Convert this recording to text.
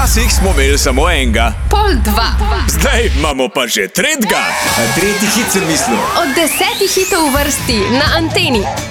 Včasih smo imeli samo enega. Pol dva. Zdaj imamo pa že tretjega. A tretji hit sem mislil. Od 10 hitov v vrsti na Anteni.